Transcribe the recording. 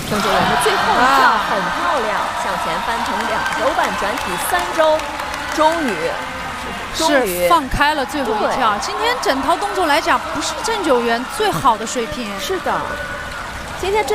郑九元的最后一跳很漂亮，向前翻成2周半转体3周，终于放开了最后一跳。今天整套动作来讲，不是郑九元最好的水平。 是的，今天